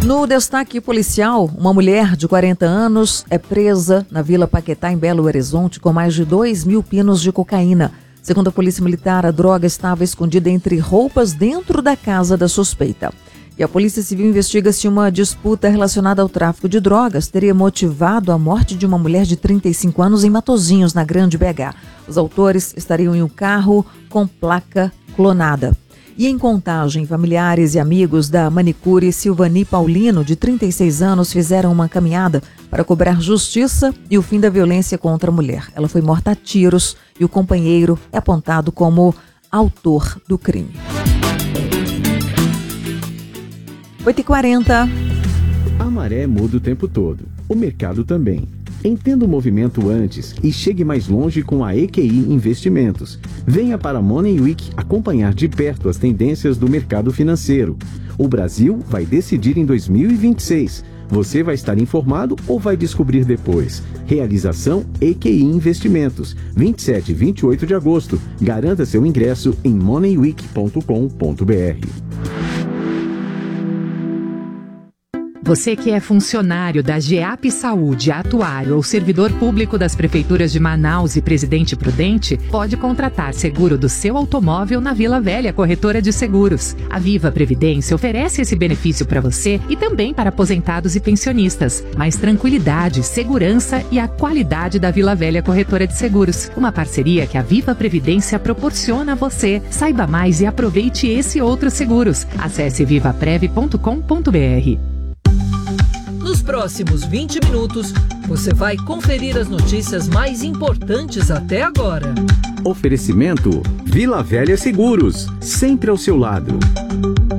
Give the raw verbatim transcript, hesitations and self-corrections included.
No destaque policial, uma mulher de quarenta anos é presa na Vila Paquetá, em Belo Horizonte, com mais de dois mil pinos de cocaína. Segundo a Polícia Militar, a droga estava escondida entre roupas dentro da casa da suspeita. E a Polícia Civil investiga se uma disputa relacionada ao tráfico de drogas teria motivado a morte de uma mulher de trinta e cinco anos em Matozinhos, na Grande B H. Os autores estariam em um carro com placa clonada. E em Contagem, familiares e amigos da manicure Silvani Paulino, de trinta e seis anos, fizeram uma caminhada para cobrar justiça e o fim da violência contra a mulher. Ela foi morta a tiros e o companheiro é apontado como autor do crime. oito e quarenta. A maré muda o tempo todo. O mercado também. Entenda o movimento antes e chegue mais longe com a E Q I Investimentos. Venha para a Money Week acompanhar de perto as tendências do mercado financeiro. O Brasil vai decidir em dois mil e vinte e seis. Você vai estar informado ou vai descobrir depois? Realização E Q I Investimentos. vinte e sete e vinte e oito de agosto. Garanta seu ingresso em money week ponto com ponto b r. Você que é funcionário da GEAP Saúde, atuário ou servidor público das prefeituras de Manaus e Presidente Prudente, pode contratar seguro do seu automóvel na Vila Velha Corretora de Seguros. A Viva Previdência oferece esse benefício para você e também para aposentados e pensionistas. Mais tranquilidade, segurança e a qualidade da Vila Velha Corretora de Seguros. Uma parceria que a Viva Previdência proporciona a você. Saiba mais e aproveite esse e outros seguros. Acesse viva prev ponto com ponto b r. Nos próximos vinte minutos, você vai conferir as notícias mais importantes até agora. Oferecimento Vila Velha Seguros, sempre ao seu lado.